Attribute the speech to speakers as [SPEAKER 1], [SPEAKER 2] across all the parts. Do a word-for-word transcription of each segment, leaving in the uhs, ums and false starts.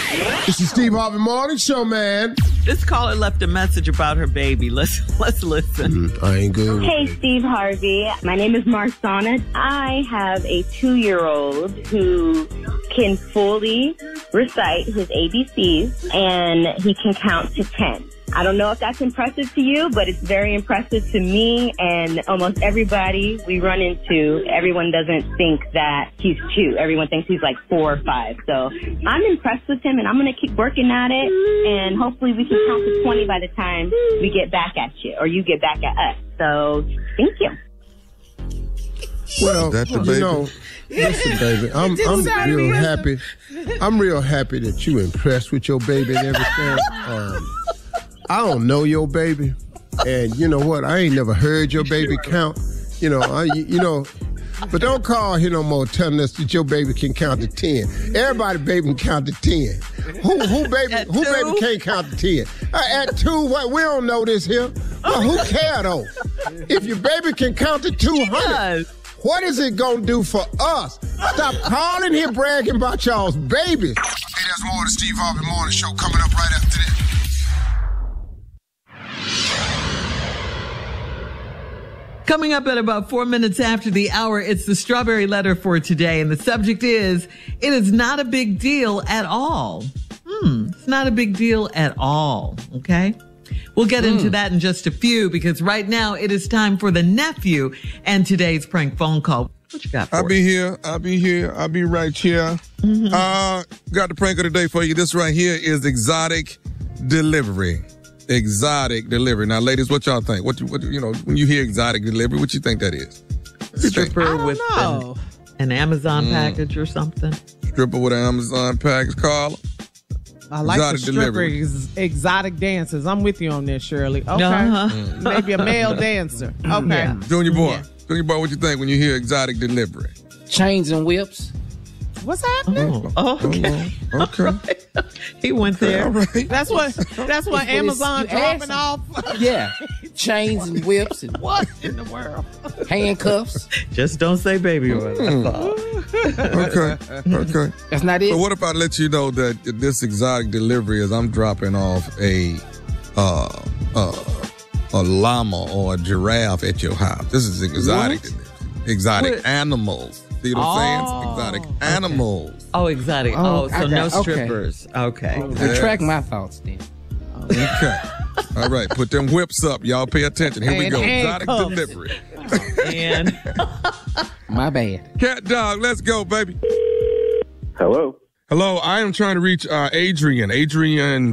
[SPEAKER 1] This is Steve Harvey Morning Show, man.
[SPEAKER 2] This caller left a message about her baby. Let's let's listen.
[SPEAKER 1] Mm, I ain't good.
[SPEAKER 3] Hey, Steve Harvey. My name is Marsana. I have a two-year-old who can fully recite his A B Cs, and he can count to ten. I don't know if that's impressive to you, but it's very impressive to me and almost everybody we run into. Everyone doesn't think that he's two. Everyone thinks he's like four or five. So I'm impressed with him, and I'm going to keep working at it, and hopefully we can count to twenty by the time we get back at you, or you get back at us. So thank you.
[SPEAKER 1] Well,
[SPEAKER 4] That's the
[SPEAKER 1] you
[SPEAKER 4] baby.
[SPEAKER 1] know, listen, baby, I'm, I'm real happy. I'm real happy that you impressed with your baby and everything. Um, I don't know your baby, and you know what? I ain't never heard your baby count. You know, I, you know, but don't call here no more telling us that your baby can count to ten. Everybody baby can count to ten. Who who baby
[SPEAKER 2] At
[SPEAKER 1] who
[SPEAKER 2] two?
[SPEAKER 1] baby can't count to ten? Uh, at two, what? We don't know this here. Well, who care though? If your baby can count to two hundred. What is it gonna do for us? Stop calling here bragging about y'all's babies. Hey, there's more of the Steve Harvey Morning Show coming up right after this.
[SPEAKER 2] Coming up at about four minutes after the hour, it's the Strawberry Letter for today. And the subject is, it is not a big deal at all. Hmm, it's not a big deal at all, okay? We'll get
[SPEAKER 1] Mm.
[SPEAKER 2] into that in just a few, because right now it is time for the nephew and today's prank phone call. What you got for
[SPEAKER 4] I'll
[SPEAKER 2] us?
[SPEAKER 4] be here. I'll be here. I'll be right here.
[SPEAKER 2] Mm-hmm.
[SPEAKER 4] Uh, got the prank of the day for you. This right here is exotic delivery. Exotic delivery. Now, ladies, what y'all think? What you, what you know, when you hear exotic delivery, what you think that is? What you think?
[SPEAKER 2] Stripper with
[SPEAKER 5] know.
[SPEAKER 2] an, an Amazon
[SPEAKER 4] Mm.
[SPEAKER 2] package or something?
[SPEAKER 4] Stripper with an Amazon package, Carla.
[SPEAKER 5] I like
[SPEAKER 4] Exotic
[SPEAKER 5] the stripper
[SPEAKER 4] delivery.
[SPEAKER 5] ex- exotic dancers. I'm with you on this, Shirley. Okay.
[SPEAKER 2] Uh-huh.
[SPEAKER 5] Maybe a male dancer. Okay.
[SPEAKER 2] Yeah.
[SPEAKER 4] Junior boy. Junior boy, what you think when you hear exotic delivery?
[SPEAKER 6] Chains and whips.
[SPEAKER 5] What's happening?
[SPEAKER 2] Oh, okay.
[SPEAKER 4] Okay.
[SPEAKER 2] He went there.
[SPEAKER 4] All right.
[SPEAKER 5] That's what that's what
[SPEAKER 6] It's-
[SPEAKER 5] Amazon
[SPEAKER 6] you
[SPEAKER 5] dropping
[SPEAKER 6] ask
[SPEAKER 5] off.
[SPEAKER 6] Yeah. Chains and whips and
[SPEAKER 5] What in the world?
[SPEAKER 6] handcuffs.
[SPEAKER 2] Just don't say baby oil. That's all.
[SPEAKER 4] Okay. Okay.
[SPEAKER 6] That's not it.
[SPEAKER 4] So what if I let you know that this exotic delivery is I'm dropping off a uh uh a llama or a giraffe at your house. This is exotic
[SPEAKER 2] What?
[SPEAKER 4] delivery. Exotic
[SPEAKER 2] What?
[SPEAKER 4] animals. See what I'm saying? Exotic animals.
[SPEAKER 2] Oh, exotic. Oh,
[SPEAKER 6] Oh,
[SPEAKER 2] so
[SPEAKER 6] I
[SPEAKER 2] no
[SPEAKER 6] got- okay.
[SPEAKER 2] strippers. Okay.
[SPEAKER 6] Retract my thoughts then.
[SPEAKER 4] Okay. All right. Put them whips up. Y'all pay attention. Here we
[SPEAKER 5] And
[SPEAKER 4] go. Exotic
[SPEAKER 5] handcuffs.
[SPEAKER 4] delivery.
[SPEAKER 2] And
[SPEAKER 6] My bad.
[SPEAKER 4] Cat dog, let's go, baby.
[SPEAKER 7] Hello.
[SPEAKER 4] Hello, I am trying to reach uh, Adrian. Adrian,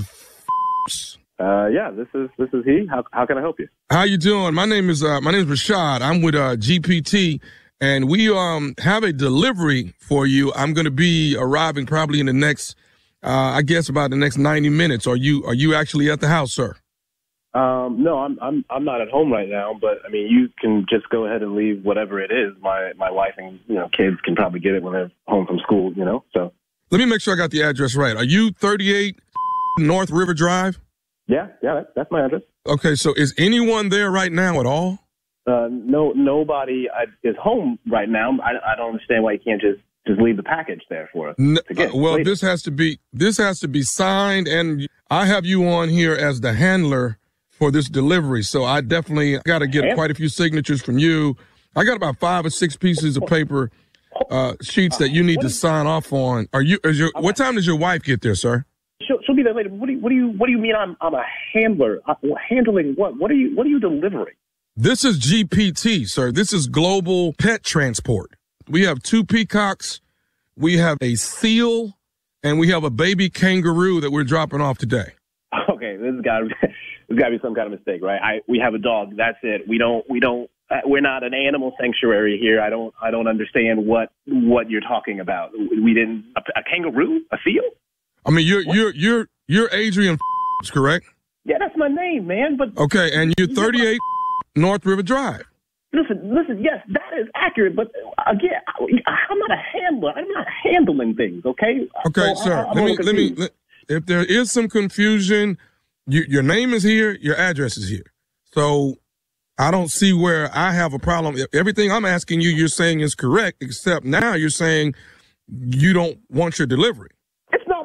[SPEAKER 7] Uh, yeah, this is this is he. How how can I help you?
[SPEAKER 4] how you doing? My name is uh, my name is Rashad. I'm with uh, G P T, and we um have a delivery for you. I'm going to be arriving probably in the next, uh, I guess, about the next ninety minutes. Are you are you actually at the house, sir?
[SPEAKER 7] Um, no, I'm I'm I'm not at home right now, but I mean, you can just go ahead and leave whatever it is. My my wife and you know kids can probably get it when they're home from school. You know, so
[SPEAKER 4] Let me make sure I got the address right. Are you thirty-eight North River Drive?
[SPEAKER 7] yeah, yeah, that, that's my address.
[SPEAKER 4] Okay, so is anyone there right now at all?
[SPEAKER 7] Uh, no, nobody uh, is home right now. I I don't understand why you can't just just leave the package there for us.
[SPEAKER 4] N-
[SPEAKER 7] to get
[SPEAKER 4] uh, well,
[SPEAKER 7] later.
[SPEAKER 4] this has to be this has to be signed, and I have you on here as the handler for this delivery. So I definitely got to get
[SPEAKER 7] Hand-
[SPEAKER 4] quite a few signatures from you. I got about five or six pieces of paper uh, sheets that you need to sign off on. Are you? Is your? What time does your wife get there, sir?
[SPEAKER 7] She'll, she'll be there later. What do you what do you what do you mean? I'm I'm a handler. Uh, handling what? What are you what are you delivering?
[SPEAKER 4] This is G P T, sir. This is Global Pet Transport. We have two peacocks, we have a seal, and we have a baby kangaroo that we're dropping off today.
[SPEAKER 7] Okay, this has got to be there's got to be some kind of mistake, right? I we have a dog. That's it. We don't we don't uh, we're not an animal sanctuary here. I don't I don't understand what what you're talking about. We didn't a, a kangaroo, a seal.
[SPEAKER 4] I mean, you're you're you're you're Adrian, correct?
[SPEAKER 7] Yeah, that's my name, man. But
[SPEAKER 4] Okay, and you're thirty-eight North River Drive.
[SPEAKER 7] listen, listen. Yes, that is accurate. But again, I, I'm not a handler. I'm not handling things. Okay.
[SPEAKER 4] Okay,
[SPEAKER 7] So
[SPEAKER 4] sir.
[SPEAKER 7] I, I'm
[SPEAKER 4] let
[SPEAKER 7] a
[SPEAKER 4] me
[SPEAKER 7] little
[SPEAKER 4] let me.
[SPEAKER 7] confused.
[SPEAKER 4] Let, if there is some confusion, you, your name is here, your address is here. So I don't see where I have a problem. Everything I'm asking you, you're saying is correct, except now you're saying you don't want your delivery.
[SPEAKER 7] It's not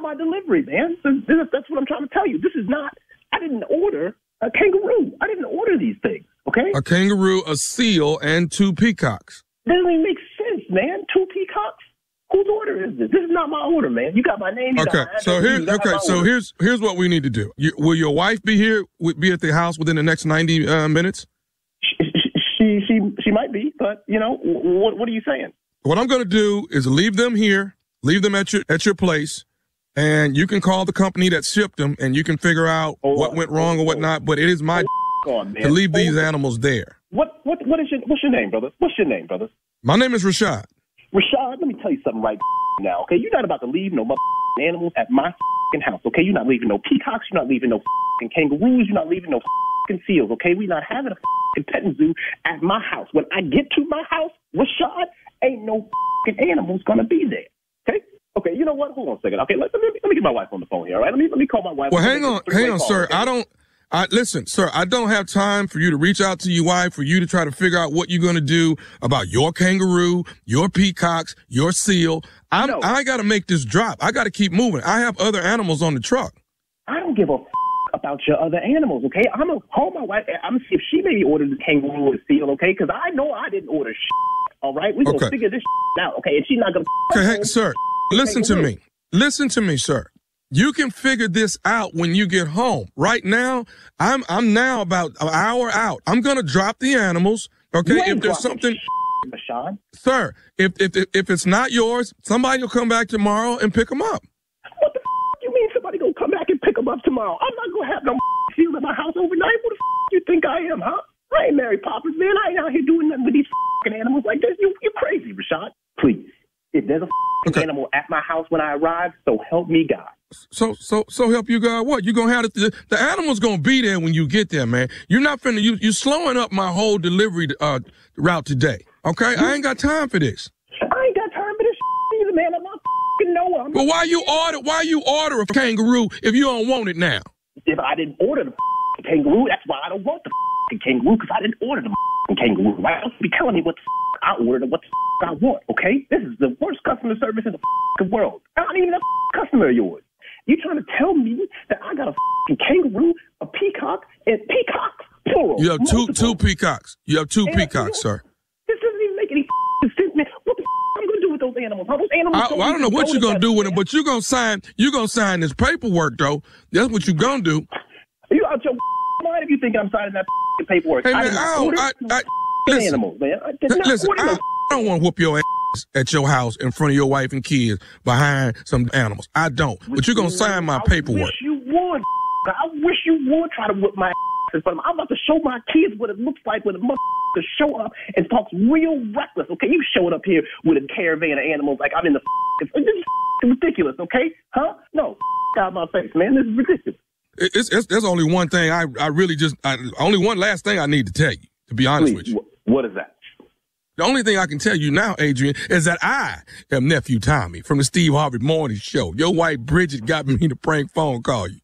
[SPEAKER 7] not my delivery, man. This is, this is, that's what I'm trying to tell you. This is not, I didn't order a kangaroo. I didn't order these things, okay?
[SPEAKER 4] A kangaroo, a seal, and two peacocks.
[SPEAKER 7] That doesn't even make sense, man. Two peacocks? Whose order is this? This is not my order, man. You got my name. You
[SPEAKER 4] Okay,
[SPEAKER 7] got
[SPEAKER 4] so here's okay, so
[SPEAKER 7] order.
[SPEAKER 4] here's here's what we need to do. You, will your wife be here? Be at the house within the next ninety uh, minutes?
[SPEAKER 7] She, she she she might be, but you know what? What are you saying?
[SPEAKER 4] What I'm going to do is leave them here, leave them at your at your place, and you can call the company that shipped them, and you can figure out
[SPEAKER 7] Hold
[SPEAKER 4] what
[SPEAKER 7] on,
[SPEAKER 4] went wrong or
[SPEAKER 7] hold
[SPEAKER 4] what
[SPEAKER 7] on.
[SPEAKER 4] not. But it is my
[SPEAKER 7] On, man.
[SPEAKER 4] to leave these
[SPEAKER 7] Hold on.
[SPEAKER 4] animals there.
[SPEAKER 7] What what what is your what's your name, brother? What's your name, brother?
[SPEAKER 4] My name is Rashad.
[SPEAKER 7] Rashad, let me tell you something right now, okay? You're not about to leave no motherfucking animals at my house, okay? You're not leaving no peacocks. You're not leaving no kangaroos. You're not leaving no seals, okay? We're not having a petting zoo at my house. When I get to my house, Rashad, ain't no animals gonna be there, okay? Okay, you know what? Hold on a second. Okay, let, let, me, let me get my wife on the phone here, all right? Let me let me call my wife.
[SPEAKER 4] Well, hang on, hang on,
[SPEAKER 7] Call,
[SPEAKER 4] sir.
[SPEAKER 7] okay?
[SPEAKER 4] I don't. I listen, sir. I don't have time for you to reach out to your wife for you to try to figure out what you're going to do about your kangaroo, your peacocks, your seal. I'm,
[SPEAKER 7] No.
[SPEAKER 4] I got to make this drop. I got to keep moving. I have other animals on the truck.
[SPEAKER 7] I don't give a f- about your other animals, okay? I'm gonna call my wife. I'm gonna see if she maybe ordered the kangaroo or seal, okay? Because I know I didn't order shit. All right, we gonna
[SPEAKER 4] Okay.
[SPEAKER 7] figure this shit out, okay? And she's not gonna.
[SPEAKER 4] Okay, hey, sir, listen to me. Listen to me, sir. You can figure this out when you get home. Right now, I'm I'm now about an hour out. I'm gonna drop the animals. Okay,
[SPEAKER 7] You ain't
[SPEAKER 4] if there's
[SPEAKER 7] dropping
[SPEAKER 4] something,
[SPEAKER 7] shit, Rashad.
[SPEAKER 4] sir, if if if it's not yours, somebody will come back tomorrow and pick them up.
[SPEAKER 7] What the f- you mean somebody gonna come back and pick them up tomorrow? I'm not gonna have no seal in my house overnight. What the f- you think I am, huh? I ain't Mary Poppins, man. I ain't out here doing nothing with these f***ing animals like this. You, you're crazy, Rashad. Please. If there's a f***ing
[SPEAKER 4] Okay.
[SPEAKER 7] animal at my house when I arrive, so help me God.
[SPEAKER 4] So, so, so help you God. What you gonna have it? The, the animal's gonna be there when you get there, man. You're not finna. You you slowing up my whole delivery uh, route today. Okay, I ain't got time for this.
[SPEAKER 7] I ain't got time for this shit either, man. I'm not f***ing Noah. I'm
[SPEAKER 4] But why you order? Why you order a kangaroo if you don't want it now?
[SPEAKER 7] If I didn't order the f***ing kangaroo, that's why I don't want the f***ing kangaroo, because I didn't order the f***ing kangaroo. Why else be telling me what the f*** I ordered and what the f*** I want, okay? This is the worst customer service in the f***ing world. I'm not even a f***ing customer of yours. You trying to tell me that I got a f***ing kangaroo, a peacock, and peacocks, plural.
[SPEAKER 4] You have two
[SPEAKER 7] multiple.
[SPEAKER 4] two peacocks. You have two
[SPEAKER 7] And,
[SPEAKER 4] peacocks,
[SPEAKER 7] you know,
[SPEAKER 4] sir.
[SPEAKER 7] This doesn't even make any f***ing sense, man. What the f*** I'm going to do with those animals? Huh? Those animals
[SPEAKER 4] I, well, I don't know what you're gonna do with them,
[SPEAKER 7] it.
[SPEAKER 4] but you're gonna sign. You're gonna sign this paperwork, though. That's what you're gonna do.
[SPEAKER 7] Are you out your mind if you think I'm signing that f***ing paperwork?
[SPEAKER 4] Hey
[SPEAKER 7] I
[SPEAKER 4] man,
[SPEAKER 7] did not
[SPEAKER 4] I don't.
[SPEAKER 7] order
[SPEAKER 4] I, I,
[SPEAKER 7] f***ing
[SPEAKER 4] listen,
[SPEAKER 7] animals, man. I did not
[SPEAKER 4] listen.
[SPEAKER 7] order
[SPEAKER 4] I,
[SPEAKER 7] no
[SPEAKER 4] I don't want to whoop your ass at your house in front of your wife and kids behind some animals. I don't. But you're gonna sign my paperwork.
[SPEAKER 7] I wish you would. I wish you would try to whip my ass in front of me. I'm about to show my kids what it looks like when a motherfucker show up and talks real reckless. Okay, you showed up here with a caravan of animals like I'm in the. This is ridiculous. Okay, huh? No, out of my face, man. This is ridiculous.
[SPEAKER 4] It- It's, it's there's only one thing I I really just I, only one last thing I need to tell you. To be honest with
[SPEAKER 7] Please,
[SPEAKER 4] you,
[SPEAKER 7] wh- what is that?
[SPEAKER 4] the only thing I can tell you now, Adrian, is that I am nephew Tommy from the Steve Harvey Morning Show. Your wife Bridget got me to prank phone call you.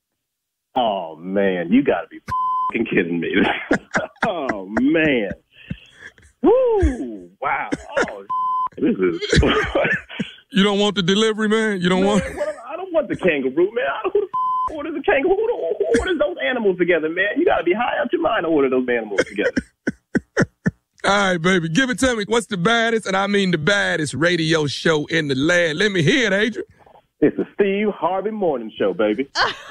[SPEAKER 7] Oh man, you gotta be f***ing kidding me. Oh man. Woo! Wow. Oh, this is.
[SPEAKER 4] You don't want the delivery, man. You don't
[SPEAKER 7] Man,
[SPEAKER 4] want.
[SPEAKER 7] what, I don't want the kangaroo, man. I don't, who the f- orders a kangaroo? Who, the- who orders those animals together, man? You got to be high out your mind to order those animals together.
[SPEAKER 4] All right, baby, give it to me. What's the baddest, and I mean the baddest radio show in the land? Let me hear it, Adrian.
[SPEAKER 7] It's the Steve Harvey Morning Show, baby.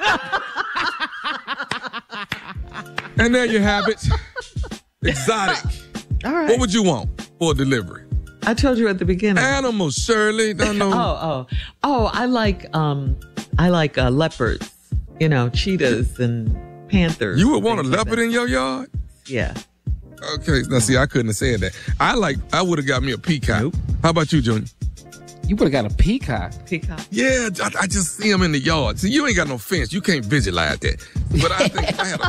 [SPEAKER 4] And there you have it. Exotic.
[SPEAKER 2] All right.
[SPEAKER 4] What would you want for delivery?
[SPEAKER 2] I told you at the beginning.
[SPEAKER 4] Animals, Shirley. Don't know.
[SPEAKER 2] Oh, oh, oh! I like um, I like uh, leopards. You know, cheetahs and panthers.
[SPEAKER 4] You would want a
[SPEAKER 2] things like
[SPEAKER 4] leopard
[SPEAKER 2] that.
[SPEAKER 4] in your yard?
[SPEAKER 2] Yeah.
[SPEAKER 4] Okay, now see, I couldn't have said that. I like, I would have got me a peacock.
[SPEAKER 2] Nope.
[SPEAKER 4] How about you, Junior?
[SPEAKER 6] You would have got a peacock.
[SPEAKER 2] Peacock.
[SPEAKER 4] Yeah, I, I just see them in the yard. See, you ain't got no fence. You can't visualize that. But I think if I had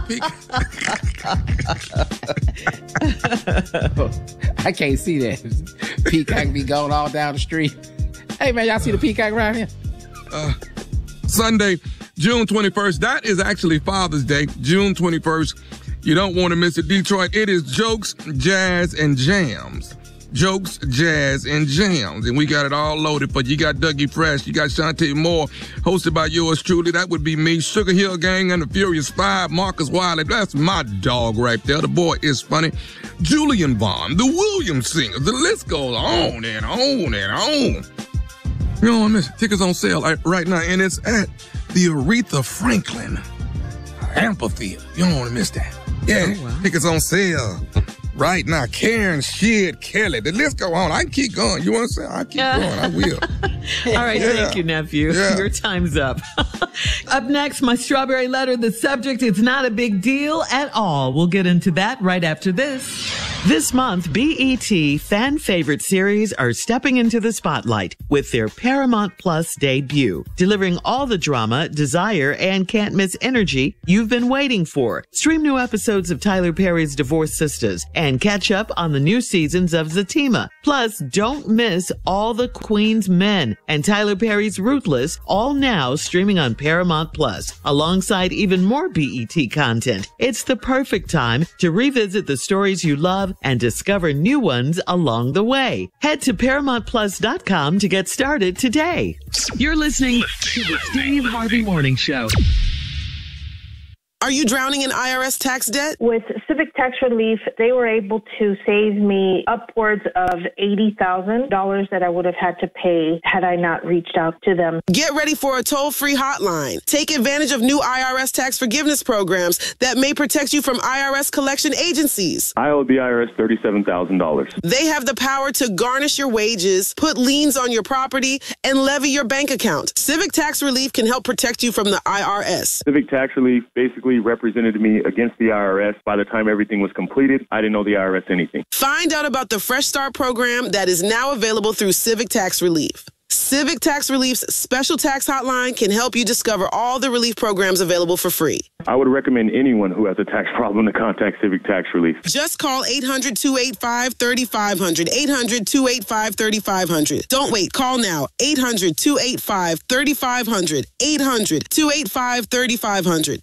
[SPEAKER 4] a peacock.
[SPEAKER 6] I can't see that. Peacock be going all down the street. Hey, man, y'all see the peacock around here?
[SPEAKER 4] Uh, Sunday, June twenty-first. That is actually Father's Day, June twenty-first. You don't want to miss it. Detroit, it is Jokes, Jazz, and Jams. jokes, jazz, and jams. And we got it all loaded for you. You got Dougie Fresh, you got Shantae Moore, hosted by yours truly. That would be me, Sugar Hill Gang and the Furious Five, Marcus Wiley. That's my dog right there. The boy is funny. Julian Vaughn, the Williams Singers. The list goes on and on and on. You don't want to miss it. Tickets on sale right now, and it's at the Aretha Franklin Amphitheater. You don't want to miss that. Yeah, oh, wow. Tickets on sale right now. Karen, Shid, Kelly. The list go on. I can keep going. You want to say? I keep uh, going. I will.
[SPEAKER 2] All right, yeah. Thank you, nephew. Yeah. Your time's up. Up next, my strawberry letter. The subject, it's not a big deal at all. We'll get into that right after this. This month, B E T fan favorite series are stepping into the spotlight with their Paramount Plus debut, delivering all the drama, desire, and can't miss energy you've been waiting for. Stream new episodes of Tyler Perry's Divorced Sisters and catch up on the new seasons of Zatima. Plus, don't miss All the Queen's Men and Tyler Perry's Ruthless, all now streaming on Paramount Plus, alongside even more B E T content. It's the perfect time to revisit the stories you love and discover new ones along the way. Head to Paramount Plus dot com to get started today. You're listening to the Steve Harvey Morning Show.
[SPEAKER 8] Are you drowning in I R S tax debt?
[SPEAKER 3] With Civic Tax Relief, they were able to save me upwards of eighty thousand dollars that I would have had to pay had I not reached out to them.
[SPEAKER 8] Get ready for a toll-free hotline. Take advantage of new I R S tax forgiveness programs that may protect you from I R S collection agencies.
[SPEAKER 7] I owe the I R S thirty-seven thousand dollars.
[SPEAKER 8] They have the power to garnish your wages, put liens on your property, and levy your bank account. Civic Tax Relief can help protect you from the I R S.
[SPEAKER 7] Civic Tax Relief basically represented me against the I R S. By the time everything was completed, I didn't know the I R S anything.
[SPEAKER 8] Find out about the Fresh Start program that is now available through Civic Tax Relief. Civic Tax Relief's special tax hotline can help you discover all the relief programs available for free.
[SPEAKER 7] I would recommend anyone who has a tax problem to contact Civic Tax Relief.
[SPEAKER 8] Just call eight hundred, two eight five, three five zero zero, eight hundred, two eight five, three five zero zero. Don't wait. Call now. eight hundred, two eight five, three five zero zero, eight hundred, two eight five, three five zero zero.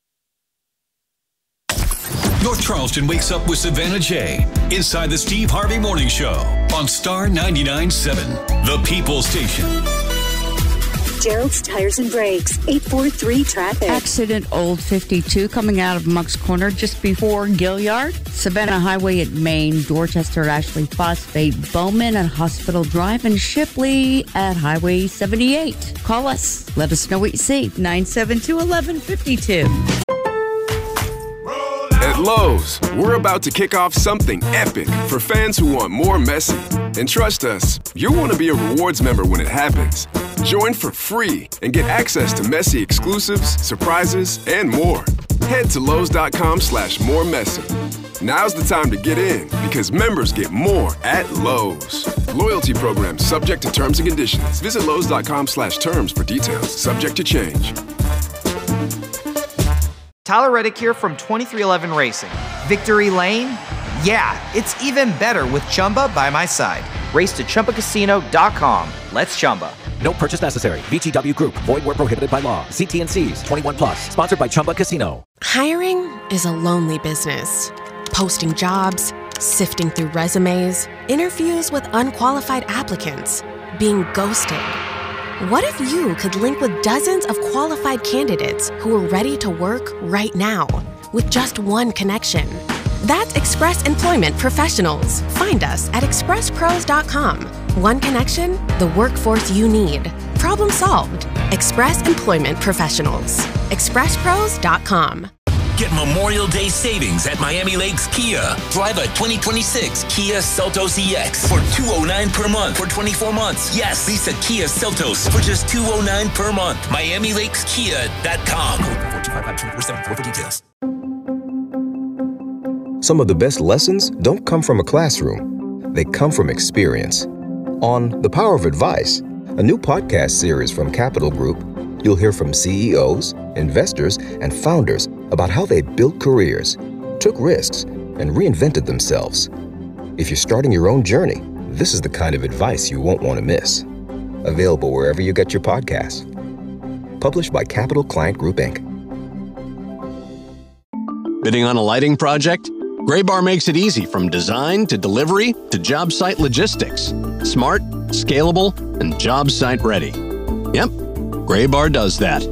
[SPEAKER 9] North Charleston wakes up with Savannah J. Inside the Steve Harvey Morning Show on Star ninety-nine point seven, the People Station.
[SPEAKER 10] Gerald's Tires and Brakes, eight four three traffic.
[SPEAKER 11] Accident Old fifty-two coming out of Monk's Corner just before Gilliard. Savannah Highway at Maine, Dorchester, Ashley Phosphate, Bowman at Hospital Drive, and Shipley at Highway seventy-eight. Call us. Let us know what you see. nine seven two, one one five two.
[SPEAKER 12] At Lowe's, we're about to kick off something epic for fans who want more Messi. And trust us, you'll want to be a rewards member when it happens. Join for free and get access to Messi exclusives, surprises, and more. Head to Lowe's.com slash more Messi. Now's the time to get in because members get more at Lowe's. Loyalty program subject to terms and conditions. Visit Lowe's.com slash terms for details. Subject to change.
[SPEAKER 13] Tyler Reddick here from twenty-three eleven Racing. Victory Lane? Yeah, it's even better with Chumba by my side. Race to Chumba Casino dot com. Let's Chumba.
[SPEAKER 14] No purchase necessary. V G W Group. Void where prohibited by law. See T and C's. twenty-one plus. Sponsored by Chumba Casino.
[SPEAKER 15] Hiring is a lonely business. Posting jobs, sifting through resumes, interviews with unqualified applicants, being ghosted. What if you could link with dozens of qualified candidates who are ready to work right now with just one connection? That's Express Employment Professionals. Find us at express pros dot com. One connection, the workforce you need. Problem solved. Express Employment Professionals. express pros dot com.
[SPEAKER 9] Get Memorial Day savings at Miami Lakes Kia. Drive a twenty twenty-six Kia Seltos E X for two hundred nine dollars per month for twenty-four months. Yes, lease a Kia Seltos for just two hundred nine dollars per month. Miami Lakes Kia dot com. four two five five two four seven four for details.
[SPEAKER 16] Some of the best lessons don't come from a classroom. They come from experience. On The Power of Advice, a new podcast series from Capital Group, you'll hear from C E Os, investors, and founders about how they built careers, took risks, and reinvented themselves. If you're starting your own journey, this is the kind of advice you won't want to miss. Available wherever you get your podcasts. Published by Capital Client Group, Incorporated.
[SPEAKER 17] Bidding on a lighting project? Graybar makes it easy from design to delivery to job site logistics. Smart, scalable, and job site ready. Yep, Graybar does that.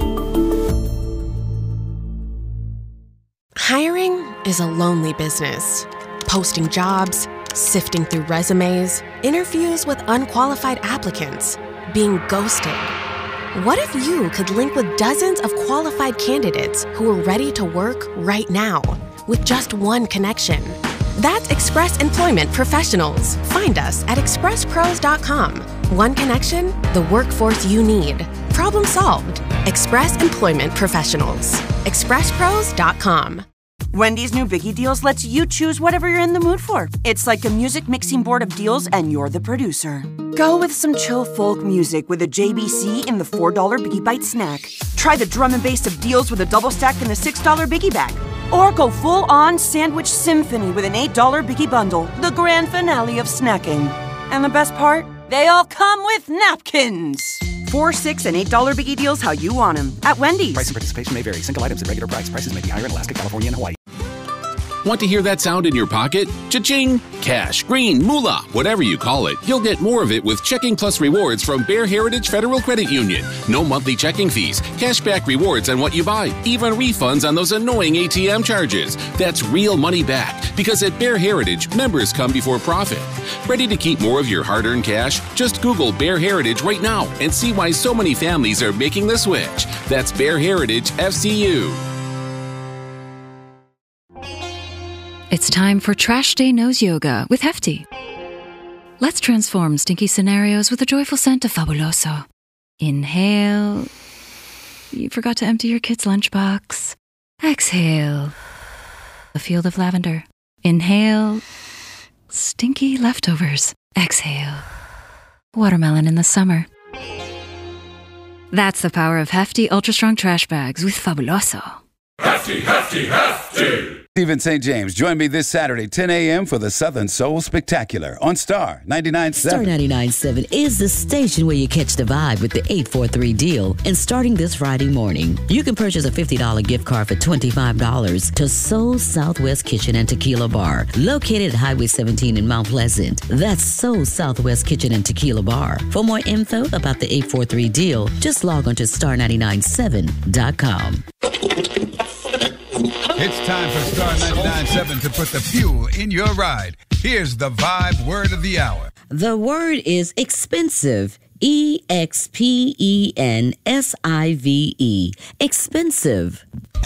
[SPEAKER 15] Hiring is a lonely business. Posting jobs, sifting through resumes, interviews with unqualified applicants, being ghosted. What if you could link with dozens of qualified candidates who are ready to work right now with just one connection? That's Express Employment Professionals. Find us at express pros dot com. One connection, the workforce you need. Problem solved. Express Employment Professionals. express pros dot com.
[SPEAKER 18] Wendy's new Biggie Deals lets you choose whatever you're in the mood for. It's like a music mixing board of deals, and you're the producer. Go with some chill folk music with a J B C in the four dollar Biggie Bite snack. Try the drum and bass of deals with a double stack in the six dollar Biggie Bag. Or go full-on sandwich symphony with an eight dollar Biggie Bundle, the grand finale of snacking. And the best part? They all come with napkins. Four, six, and eight dollar Biggie Deals how you want them at Wendy's.
[SPEAKER 6] Price and participation may vary. Single items at regular price. Prices may be higher in Alaska, California, and Hawaii.
[SPEAKER 19] Want to hear that sound in your pocket? Cha-ching! Cash, green, moolah, whatever you call it. You'll get more of it with Checking Plus rewards from Bear Heritage Federal Credit Union. No monthly checking fees, cashback rewards on what you buy, even refunds on those annoying A T M charges. That's real money back, because at Bear Heritage, members come before profit. Ready to keep more of your hard-earned cash? Just Google Bear Heritage right now and see why so many families are making the switch. That's Bear Heritage F C U.
[SPEAKER 20] It's time for Trash Day Nose Yoga with Hefty. Let's transform stinky scenarios with a joyful scent of Fabuloso. Inhale. You forgot to empty your kid's lunchbox. Exhale. A field of lavender. Inhale. Stinky leftovers. Exhale. Watermelon in the summer. That's the power of Hefty Ultra Strong Trash Bags with Fabuloso.
[SPEAKER 21] Hefty, hefty, hefty! Stephen Saint James, join me this Saturday, ten a.m. for the Southern Soul Spectacular on Star ninety-nine point seven.
[SPEAKER 22] Star ninety-nine point seven is the station where you catch the vibe with the eight four three deal. And starting this Friday morning, you can purchase a fifty dollars gift card for twenty-five dollars to Soul Southwest Kitchen and Tequila Bar, located at Highway seventeen in Mount Pleasant. That's Soul Southwest Kitchen and Tequila Bar. For more info about the eight four three deal, just log on to star ninety-nine point seven dot com.
[SPEAKER 23] It's time for Star ninety-nine point seven to put the fuel in your ride. Here's the vibe word of the hour.
[SPEAKER 22] The word is expensive. E X P E N S I V E. Expensive.